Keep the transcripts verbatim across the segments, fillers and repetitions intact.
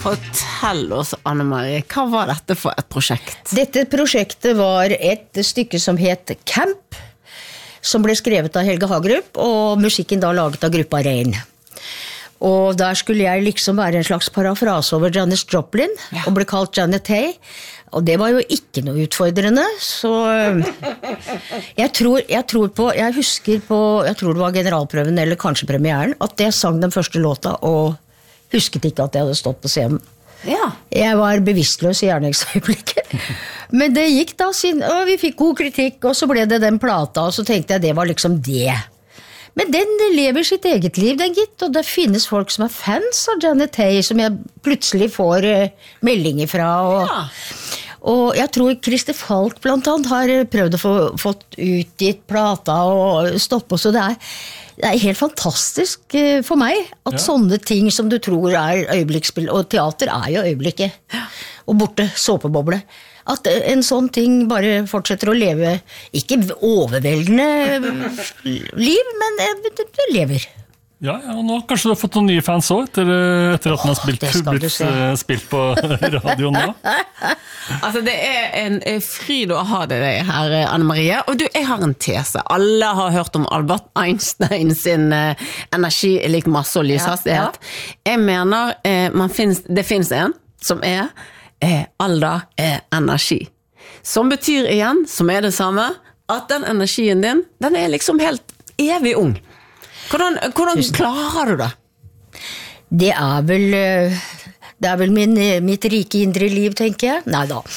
Fortell oss, Anne-Marie, hva var dette for et prosjekt? Dette prosjektet var et stykke som het Camp, som ble skrevet av Helge Hagerup, og musikken da laget av gruppa Rain. Og der skulle jeg liksom være en slags parafrase over Janis Joplin, ja. Og ble kalt Janet Hay. Og det var jo ikke noe utfordrende, så jeg tror, jeg tror på, jeg husker på, jeg tror det var generalprøven eller kanskje premieren, at jeg sang den første låta og husket ikke at jeg hadde stått på scenen. Ja. Jeg var bevisstløs i gjerningsøyeblikket. Men det gikk da, og vi fikk god kritikk, og så ble det den plata, og så tenkte jeg det var liksom det. Men den lever sitt eget liv, den gitt, og det finnes folk som er fans av Janet Hay, som jeg plutselig får uh, meldinger fra, og, ja. Og jeg tror Christer Falk blant annet har prøvd å få fått utgitt plata og stoppe, så det er, det er helt fantastisk uh, for meg, at ja. Sånne ting som du tror er øyeblikksspill, og teater er jo øyeblikket, og borte, såpeboble, at en sånn ting bare fortsetter å leve, ikke overveldende liv, men det lever. Ja, ja, og nå kanskje du har fått noen nye fans også, etter, etter at den har spilt, blitt spilt på radio nå. Altså, det er en fryd å ha det her, Anne-Marie, og du, jeg har en tese. Alle har hørt om Albert Einstein sin uh, energi lik masse og lyshastighet. Ja, ja. Jeg mener, uh, man finnes, det finnes en som er uh, alder er energi. Som betyr igjen, som er det samme, at den energien din, den er liksom helt evig ung. Hvordan, hvordan klarer du det? Det er vel, det er vel min, mitt rike indre liv, tenker jeg. Nei da.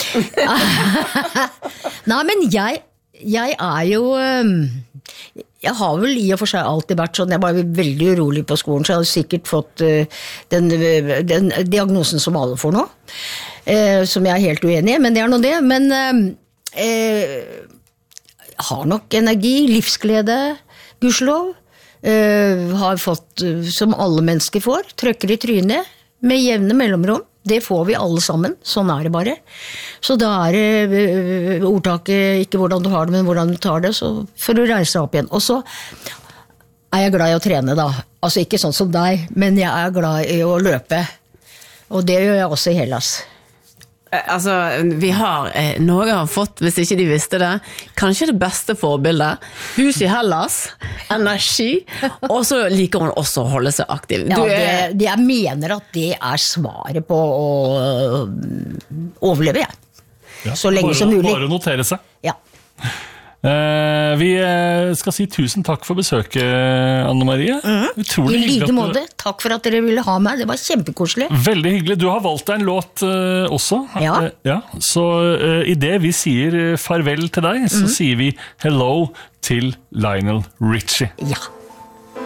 Nei, men jeg, jeg er jo, jeg har vel i og for seg alltid vært sånn, jeg var veldig urolig på skolen, så jeg har sikkert fått den, den diagnosen som alle får nå, som jeg er helt uenig i, men det er noe det. Men jeg har nok energi, livsglede, gudskjelov. Uh, har fått, uh, som alle mennesker får, trøkker i trynet med jevne mellomrom. Det får vi alle sammen, sånn er det bare. Så da er det uh, ordtaket ikke hvordan du har det, men hvordan du tar det, så får du reise opp igjen. Og så er jeg glad i å trene da, altså ikke sånn som deg, men jeg er glad i å løpe. Og det gjør jeg også i Hellas. Altså, vi har, eh, Norge har fått, hvis ikke de visste det, kanskje det beste forbildet. Hus i Hellas, energi, og så liker hun også å holde seg aktiv. Ja, det, det jeg mener at det er svaret på å overleve, jeg. Ja, så lenge bare, som mulig. Bare notere seg. Ja. Eh, vi skal si tusen takk for besøket, Anne-Marie. Mm. I like måte. Du... Takk for at dere ville ha meg. Det var kjempekoselig. Veldig hyggelig. Du har valgt deg en låt uh, også. Ja. Uh, ja. Så uh, i det vi sier farvel til deg, så mm. sier vi hello til Lionel Richie. Ja.